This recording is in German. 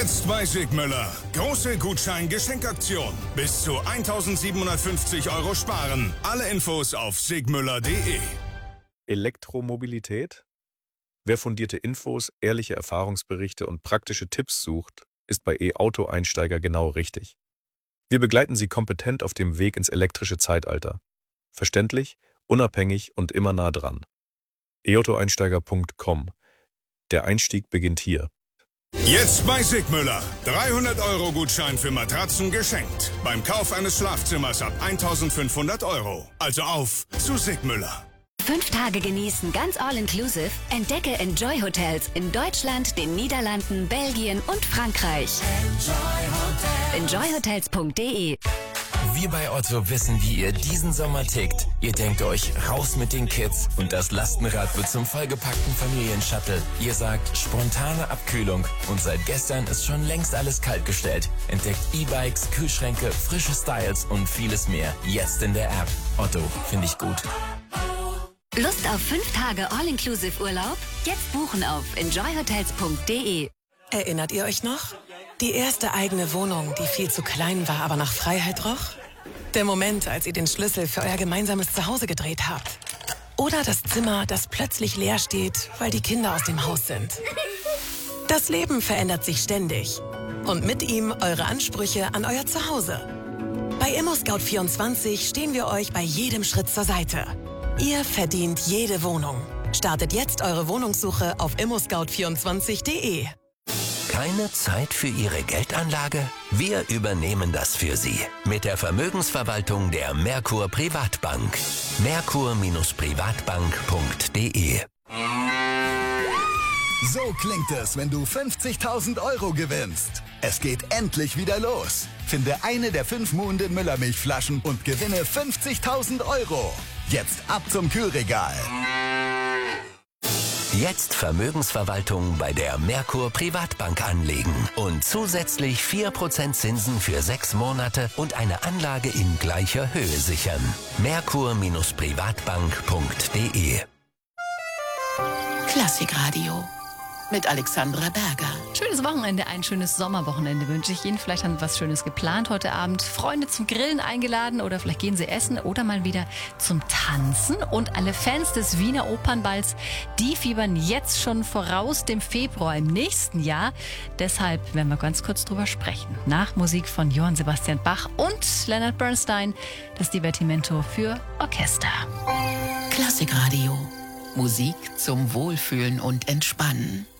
Jetzt bei Sigmüller. Große Gutschein-Geschenkaktion. Bis zu 1.750 € sparen. Alle Infos auf sigmüller.de. Elektromobilität? Wer fundierte Infos, ehrliche Erfahrungsberichte und praktische Tipps sucht, ist bei E-Auto-Einsteiger genau richtig. Wir begleiten Sie kompetent auf dem Weg ins elektrische Zeitalter. Verständlich, unabhängig und immer nah dran. e-auto-einsteiger.com. Der Einstieg beginnt hier. Jetzt bei Sigmüller. 300 € Gutschein für Matratzen geschenkt. Beim Kauf eines Schlafzimmers ab 1.500 €. Also auf zu Sigmüller. 5 Tage genießen, ganz all-inclusive. Entdecke Enjoy Hotels in Deutschland, den Niederlanden, Belgien und Frankreich. Enjoyhotels.de. Wir bei Otto wissen, wie ihr diesen Sommer tickt. Ihr denkt euch, raus mit den Kids und das Lastenrad wird zum vollgepackten Familienshuttle. Ihr sagt, spontane Abkühlung und seit gestern ist schon längst alles kaltgestellt. Entdeckt E-Bikes, Kühlschränke, frische Styles und vieles mehr. Jetzt in der App. Otto, finde ich gut. Lust auf 5 Tage all-inclusive Urlaub? Jetzt buchen auf enjoyhotels.de. Erinnert ihr euch noch? Die erste eigene Wohnung, die viel zu klein war, aber nach Freiheit roch? Der Moment, als ihr den Schlüssel für euer gemeinsames Zuhause gedreht habt? Oder das Zimmer, das plötzlich leer steht, weil die Kinder aus dem Haus sind? Das Leben verändert sich ständig. Und mit ihm eure Ansprüche an euer Zuhause. Bei ImmoScout24 stehen wir euch bei jedem Schritt zur Seite. Ihr verdient jede Wohnung. Startet jetzt eure Wohnungssuche auf immoscout24.de. Keine Zeit für Ihre Geldanlage? Wir übernehmen das für Sie. Mit der Vermögensverwaltung der Merkur Privatbank. Merkur-Privatbank.de. So klingt es, wenn du 50.000 € gewinnst. Es geht endlich wieder los. Finde eine der 5 Muhnden Müllermilchflaschen und gewinne 50.000 €. Jetzt ab zum Kühlregal. Jetzt Vermögensverwaltung bei der Merkur Privatbank anlegen und zusätzlich 4% Zinsen für 6 Monate und eine Anlage in gleicher Höhe sichern. Merkur-Privatbank.de. Klassikradio mit Alexandra Berger. Schönes Wochenende, ein schönes Sommerwochenende wünsche ich Ihnen. Vielleicht haben Sie was Schönes geplant heute Abend. Freunde zum Grillen eingeladen oder vielleicht gehen Sie essen oder mal wieder zum Tanzen. Und alle Fans des Wiener Opernballs, die fiebern jetzt schon voraus dem Februar im nächsten Jahr. Deshalb werden wir ganz kurz drüber sprechen. Nach Musik von Johann Sebastian Bach und Leonard Bernstein, das Divertimento für Orchester. Klassikradio. Musik zum Wohlfühlen und Entspannen.